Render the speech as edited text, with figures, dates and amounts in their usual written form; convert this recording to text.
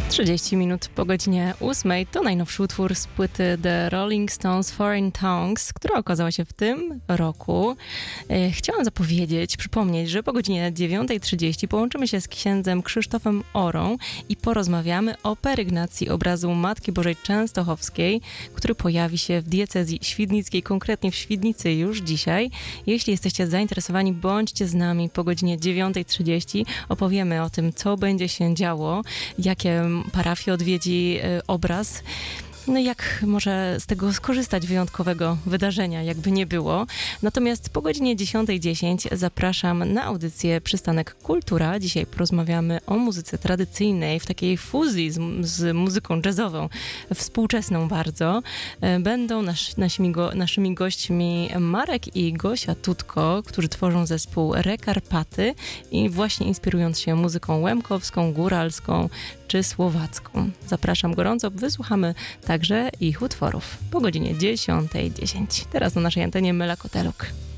30 minut po godzinie 8 to najnowszy utwór z płyty The Rolling Stones Foreign Tongues, która okazała się w tym roku. Chciałam przypomnieć, że po godzinie 9:30 połączymy się z księdzem Krzysztofem Orą i porozmawiamy o perygnacji obrazu Matki Bożej Częstochowskiej, który pojawi się w diecezji świdnickiej, konkretnie w Świdnicy już dzisiaj. Jeśli jesteście zainteresowani, bądźcie z nami po godzinie 9:30. Opowiemy o tym, co będzie się działo, jakie parafii odwiedzi obraz. No jak może z tego skorzystać wyjątkowego wydarzenia, jakby nie było. Natomiast po godzinie 10:10 zapraszam na audycję Przystanek Kultura. Dzisiaj porozmawiamy o muzyce tradycyjnej, w takiej fuzji z muzyką jazzową, współczesną bardzo. Będą naszymi gośćmi Marek i Gosia Tutko, którzy tworzą zespół Rekarpaty i właśnie inspirując się muzyką łemkowską, góralską czy słowacką. Zapraszam gorąco, wysłuchamy także ich utworów po godzinie 10:10. Teraz na naszej antenie Mela Koteluk.